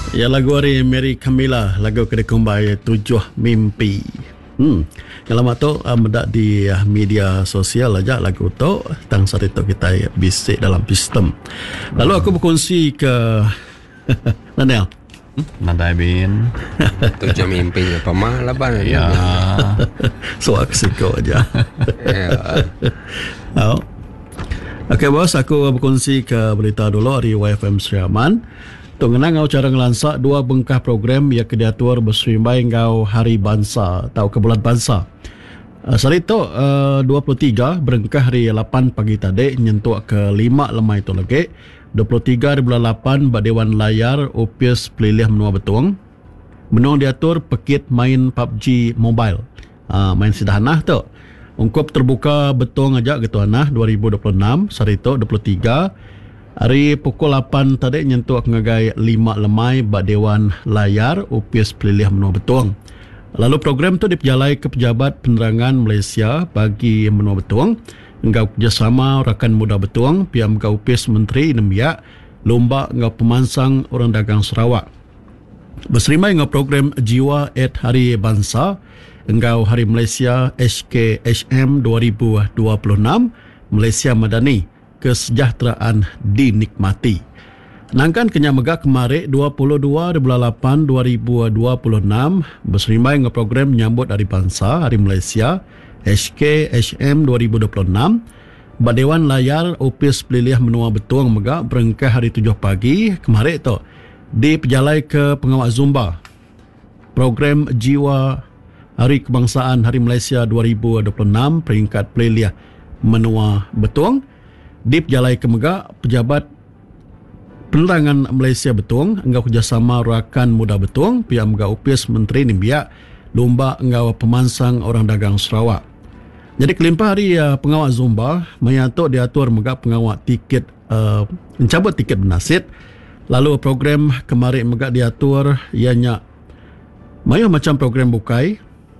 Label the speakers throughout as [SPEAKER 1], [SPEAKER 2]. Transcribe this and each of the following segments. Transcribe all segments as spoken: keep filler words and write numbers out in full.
[SPEAKER 1] Ya, lagu hari Mary Camila, lagu kedai kumbai Tujuh Mimpi. Hmm. Yang lama tu uh, mendak di uh, media sosial aja lagu tu tang saat itu kita bisik dalam sistem. Lalu aku berkongsi ke Nanel.
[SPEAKER 2] Nandai bin.
[SPEAKER 3] Tujuh mimpi apa mah lah ban.
[SPEAKER 2] Ya.
[SPEAKER 1] So aku siko aja.
[SPEAKER 3] Ya.
[SPEAKER 1] Oh. Okey bos, aku berkongsi ke berita dulu dari Y F M Seriaman. Tungenang ngau cara ngelansak dua bengkah program yang diatur bersrimbai ngau Hari Bangsa atau ke bulan Bangsa. Uh, Sari itu uh, dua puluh tiga berengkah hari lapan pagi tadi nyentuh ke lima lemah itu lagi. dua puluh tiga di bulan lapan bak Dewan Layar Opis Pelilih Menua Betuang. Menung diatur pekit main P U B G Mobile. Uh, main sederhana tu. Ungkup terbuka Betuang aja gitu anah dua ribu dua puluh enam. Sari itu dua puluh tiga. Hari pukul lapan tadi nyentuh ngagai lima lemai bak Dewan Layar Opis Pelilih Menua Betuang. Lalu program tu diperjalai ke Pejabat Penerangan Malaysia bagi Menua Betuang. Engkau kerjasama rakan muda Betuang, pihak Engkau Opis Menteri Nembiak, lomba engkau pemansang orang dagang Sarawak. Berserimai engkau program Jiwa at Hari Bangsa, engkau Hari Malaysia H K H M dua ribu dua puluh enam, Malaysia Madani. Kesejahteraan dinikmati. Nangkan kenya megak kemarin dua puluh dua bulan lapan dua ribu dua puluh enam berserimai dengan program menyambut Hari Bangsa Hari Malaysia H K H M dua ribu dua puluh enam. Bak Dewan Layar Opis Pelilih Menua Betuang megak berengkah hari tujuh pagi kemarin tu diperjalai ke pengawal Zumba. Program Jiwa Hari Kebangsaan Hari Malaysia dua ribu dua puluh enam peringkat Pelilih Menua Betuang diperjalai ke megak Pejabat Penerangan Malaysia Betuang, engkau kerjasama rakan muda Betuang, pihak megak Opis Menteri Nembiak, lomba engkau pemansang orang dagang Sarawak. Jadi kelimpah hari uh, pengawal Zumba menyatuk diatur megak pengawal tiket uh, mencabut tiket bernasid. Lalu program kemarin megak diatur ianya mayu macam program bukai.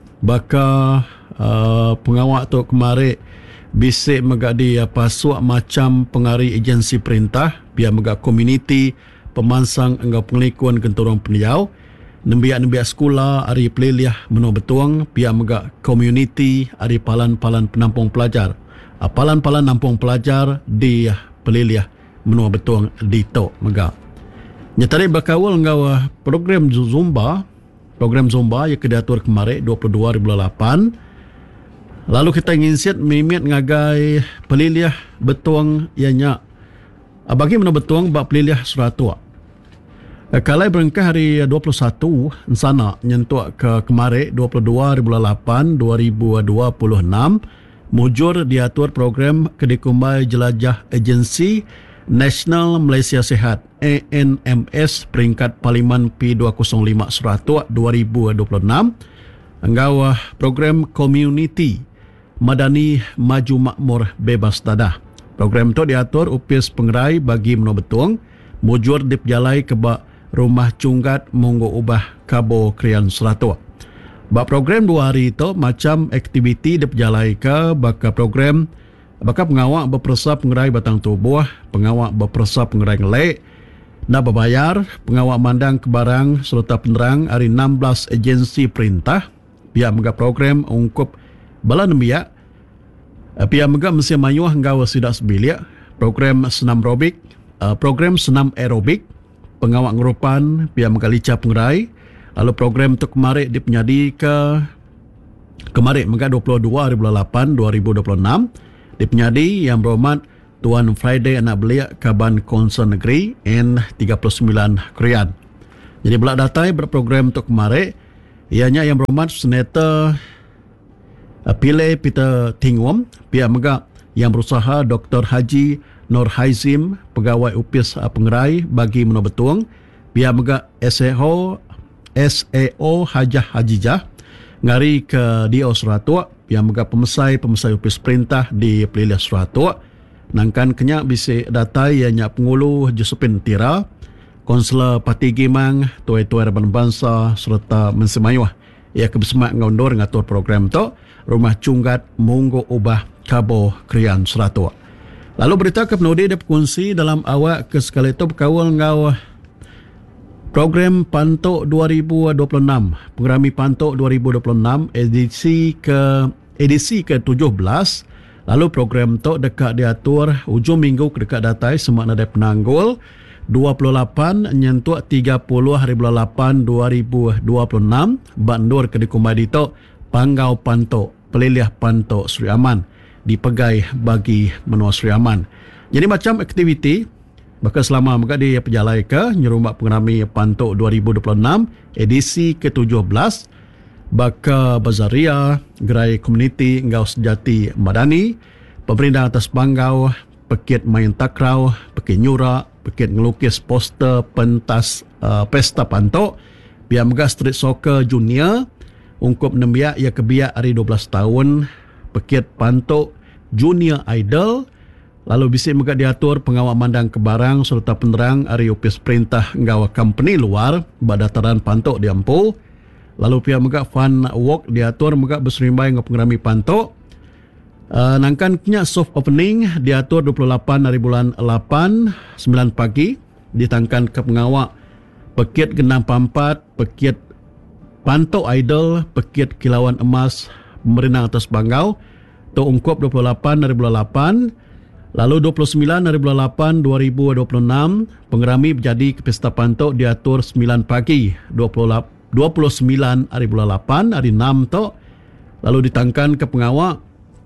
[SPEAKER 1] Baka uh, pengawal tu kemarin bisik megak di pasuk macam pengari agensi perintah, biar megak komuniti, pemansang enggak pengelikuan kenturung peniau, nembiak-nembiak sekolah, ari pelilih Menua Betuang, biar megak komuniti, ari palan-palan penampung pelajar. Palan-palan nampung pelajar di pelilih Menua Betuang di Tok megak. Nyatari berkawal enggak program Zumba, program Zumba yang diatur kemarin dua puluh dua bulan lapan. Lalu kita ingin siat mimit ngagai pelilih Betuang ianya bagi Menua Betuang bak pelilih Suratua. Kalai berengkah hari dua puluh satu sana nyentuh ke kemarin dua puluh dua bulan lapan dua ribu dua puluh enam mujur diatur program Kedekumbai Jelajah Agensi Nasional Malaysia Sihat A N M S peringkat Parlimen P dua kosong lima Suratua dua ribu dua puluh enam. Engkau program Community Madani Maju Makmur Bebas Dadah. Program itu diatur Opis Pengerai bagi Menua Betuang, mujur diperjalai ke bak Rumah Cunggat Monggo Ubah Kabo Krian Seratua. Bak program dua hari itu macam aktiviti diperjalai ke baka program baka pengawak berpersah pengerai batang tubuh, pengawak berpersah pengerai ngelek, nak berbayar, pengawak mandang ke barang serta penerang hari enam belas agensi perintah, pihak megak program ungkup bala nembiak, pihak megak mesti mayuh engkau sidak sebilik, program senam aerobik, program senam aerobik, pengawak ngerupan, pihak megak lica pengerai, lalu program tu kemarin dipenyadi ke kemarin megak dua puluh dua bulan lapan dua ribu dua puluh enam, dipenyadi yang berhormat Tuan Friday Anak Belia Kaban Konsen Negeri N tiga puluh sembilan Krian. Jadi belak datai berprogram tu kemarin, ianya yang berhormat Senator Pile Peter Tingwom, pihak megak yang berusaha Doktor Haji Nur Haizim, pegawai Opis Pengerai bagi Menua Betuang, pihak megak S A O S A O Hajah Hajijah, ngari ke Dio Suratua, pihak megak pemesai-pemesai Opis Perintah di Pelilih Suratua, nangkan kenyak bisi datai ianya pengulu Josephine Tira, Konselor Parti Gimang, Tuai-Tuai Raban Bangsa serta Mensemayuah. Ia kebesemak ngondur ngatur program tu Rumah Cunggat Monggo Ubah Kabo Krian Seratua. Lalu berita ke penudi dia berkongsi dalam awak ke sekali itu berkawal ngau Program Pantok dua ribu dua puluh enam, Pengerami Pantok dua ribu dua puluh enam, edisi ke edisi ke tujuh belas. Lalu program tu dekat diatur hujung minggu ke dekat datai semak nadai penanggul dua puluh lapan nyentuh tiga puluh hari bulan lapan dua ribu dua puluh enam. Bandur ke dikumai ditok Panggau Pantok, Peliliah Pantok Sri Aman dipegai bagi menua Sri Aman. Jadi macam aktiviti maka selama mereka di perjalai ke nyerumbak pengerami Pantok dua ribu dua puluh enam edisi ke tujuh belas baka bazaria, gerai komuniti Ngau Sejati Madani, pemerintah atas Panggau, pekit main takraw, pekit nyurak, pekit ngelukis poster pentas uh, pesta Pantok, biar mega street soccer junior, ungkup nembiak ia kebiak hari dua belas tahun, pekit Pantok junior idol. Lalu bisik mereka diatur pengawal mandang kebarang serta penerang hari upis perintah nggawa company luar badataran Pantok diampu. Lalu pihak mereka fun walk diatur mereka berserimbai dengan pengerami Pantok. Uh, nangkan kenya soft opening diatur dua puluh lapan hari bulan lapan sembilan pagi ditangkan ke pengawal pekit Genang Pampat, pekit Pantok Idol, pekit Kilauan Emas Merenang atas Panggau. Tu ungkup dua puluh lapan hari bulan lapan. Lalu dua puluh sembilan hari bulan lapan dua ribu dua puluh enam, pengerami berjadi ke Pesta Pantok diatur sembilan pagi dua puluh sembilan hari bulan lapan, hari enam tu. Lalu ditangkan ke pengawal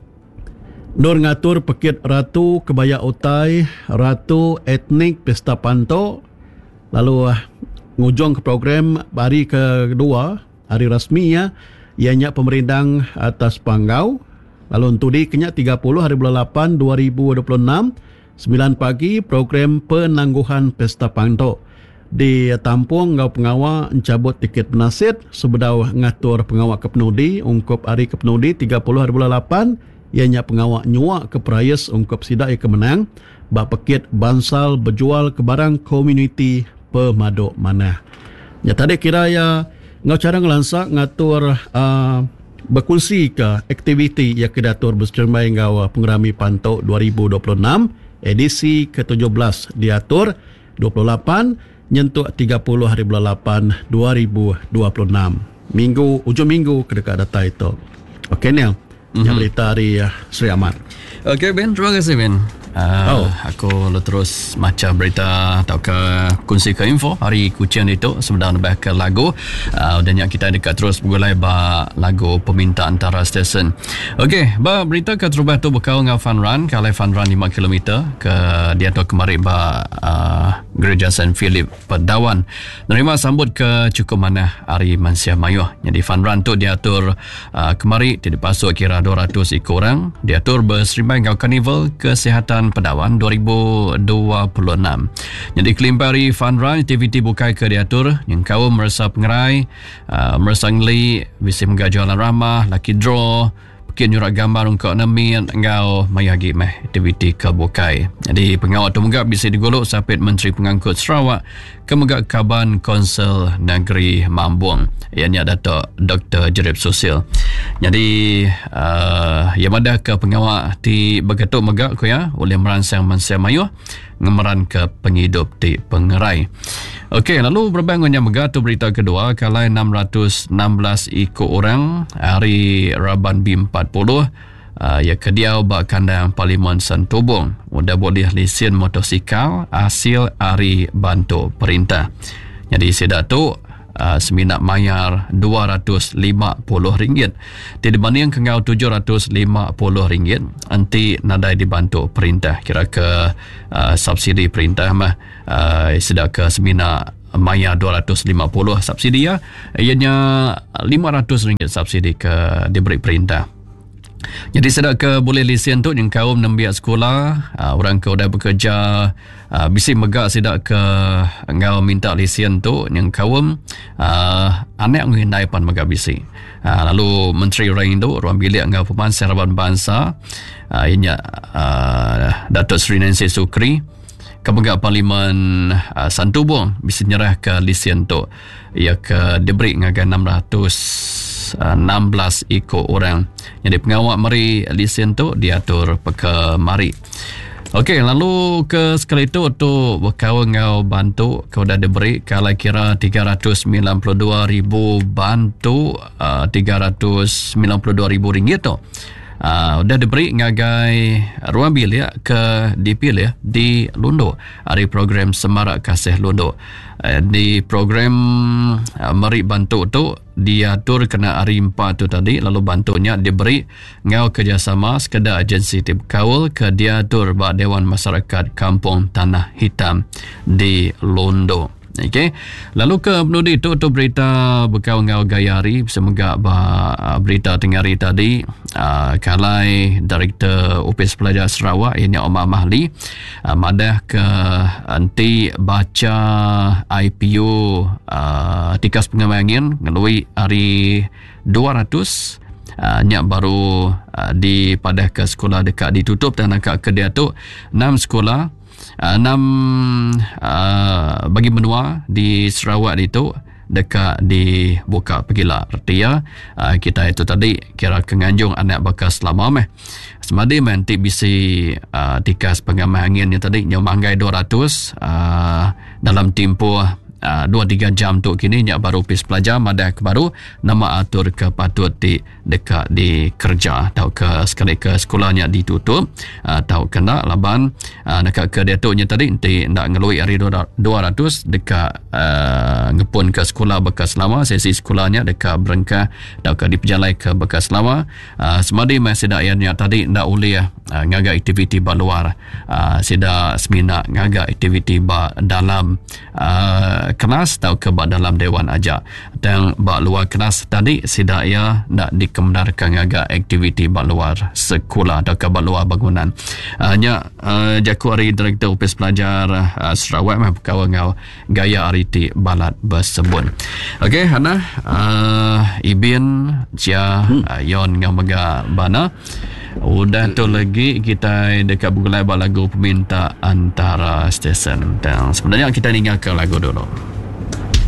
[SPEAKER 1] Nur ngatur pekit Ratu Kebaya Utai, Ratu Etnik Pesta Pantok. Lalu uh, ngujung ke program hari kedua, hari rasmi ya, ianya pemerintah atas Panggau. Lalu untuk di kenyak tiga puluh hari bulan lapan dua ribu dua puluh enam, sembilan pagi program penangguhan Pesta Pantok. Di tampung ngau pengawal mencabut tiket penasit sebedau ngatur pengawal ke penudi ungkup hari ke penudi tiga puluh hari bulan lapan. Ianya pengawal nyuak ke perayas ungkup sidak ia kemenang. Bak pekit bansal berjual ke barang komuniti pemaduk mana. Ya tadi kira ya ngau cara ngelansak ngatur uh, berkongsi ke aktiviti yang kedatur berserimbai ngau pengerami Pantok dua ribu dua puluh enam edisi ke tujuh belas diatur dua puluh lapan nyentuh tiga puluh hari bulan lapan dua ribu dua puluh enam. Minggu ujung minggu ke dekat data itu. Okey Neil, mm-hmm. yang berita hari uh, Sri Aman.
[SPEAKER 2] Okey Ben, terima kasih Ben. Uh,
[SPEAKER 1] oh.
[SPEAKER 2] Aku terus macam berita atau ke kongsi ke info hari kucian itu sebenarnya lebih ke lagu uh, dan yang kita dekat terus bergulai ba lagu peminta antara stesen. Okey, ba berita ke terubah tu berkau dengan fun run, kalau fun run lima kilometer ke dia tu kemarin ba uh, Gereja Saint Philip Pedawan nerima sambut ke cukup mana hari Mansia Mayuh. Jadi fun run tu diatur uh, kemarin tidak pasuk kira dua ratus ikut orang, diatur berserimbai dengan karnival kesihatan Pedawan dua ribu dua puluh enam. Jadi kelimpari fun run aktiviti bukai ke diatur yang kau merasa pengerai uh, merasa ngeli bisa mengajualan ramah laki draw Mungkin nyurat gambar untuk nemin engkau mayagi meh aktiviti ke bukai. Jadi pengawal tu menggak bisa digolok sapit Menteri Pengangkut Sarawak Kemenggak Kaban Konsel Negeri Mambung. Ianya Datuk Doktor Jerib Sosial. Jadi uh, yang ada ke pengawal di Begatuk Megak ko ya oleh meransang Mansia Mayuh ngemeran ke penghidup di Pengerai. Okey, lalu berbangunnya Megak tu berita kedua kalai enam ratus enam belas ikut orang hari Raban B empat puluh uh, ya kediau bak kandang Parlimen Santubong udah boleh lesen motosikal hasil hari bantu perintah. Jadi sedak tu uh, seminat mayar dua ratus lima puluh ringgit dibanding kengau tujuh ratus lima puluh ringgit nanti nadai dibantu perintah kira ke uh, subsidi perintah mah uh, sedak ke seminat mayar dua ratus lima puluh subsidi ya ianya lima ratus ringgit subsidi ke diberi perintah. Jadi sedak ke boleh lesen tu yang kaum nembiak sekolah uh, orang ke udah bekerja uh, bisi megak sedak ke engkau minta lesen tu yang kaum uh, anak menghindai pan megak bisi uh, lalu Menteri Rain tu ruang bilik engkau Pemansir Harapan Bangsa uh, ianya uh, Datuk Seri Nancy Sukri Kemenggak Parlimen uh, Santubong bisa nyerah ke lesen tu ia ke diberi ngaga enam ratus enam belas ikut orang. Jadi pengawal mari lesen tu diatur ke mari. Okey, lalu ke sekali itu untuk berkawan ngau bantu kau dah diberi kalau kira tiga ratus sembilan puluh dua ribu bantu uh, tiga ratus sembilan puluh dua ribu ringgit tu. Uh, dah diberi ngagai ruang bilik ke dipilih di Londo dari program Semarak Kasih Londo. Uh, di program uh, meri bantu tu diatur kena hari empat tu tadi, lalu bantunya diberi ngau kerjasama sekadar agensi tip kawal ke diatur ba Dewan Masyarakat Kampung Tanah Hitam di Londo. Okey. Lalu ke penudi itu tu berita berkau ngau gayari semoga ba berita tengari tadi uh, kalai Direktur Opis Pelajar Sarawak ini Omar Mahli uh, madah ke anti baca I P U uh, tikas pengembangan ngelui hari dua ratus Uh, nyak baru uh, di padah ke sekolah dekat ditutup dan angkat ke dia tu enam sekolah uh, enam uh, bagi menua di Sarawak itu dekat di buka pergilah artinya uh, kita itu tadi kira kenganjung anak bekas lama meh semadi nanti bisi uh, tikas pengamal angin yang tadi nyomanggai dua ratus uh, dalam tempoh Uh, dua tiga jam tu kini nyak baru pis pelajar madah ke baru nama atur ke patut di dekat di kerja atau ke sekali ke sekolahnya ditutup atau uh, kena laban uh, dekat ke dia tu nya tadi nanti nak ngelui hari dua ratus dekat uh, ngepun ke sekolah bekas lama sesi sekolahnya dekat berengkah atau ke di perjalai ke bekas lama uh, semadi masih dak yang tadi ndak boleh uh, ngaga aktiviti ba luar uh, sida semina ngaga aktiviti ba dalam uh, kelas atau ke bak dalam dewan aja dan bak luar kelas tadi sidak ya nak dikembenarkan agak aktiviti bak luar sekolah atau ke bak luar bangunan hanya uh, jaku hari Direktur Opis Pelajar uh, Sarawak mah kawan ngau gaya ariti balat bersebun. Okey Hana uh, Ibin cia uh, yon ngau mega bana udah tu lagi kita dekat Bugulai bak lagu peminta antara stesen dan sebenarnya kita ingat ke lagu dulu.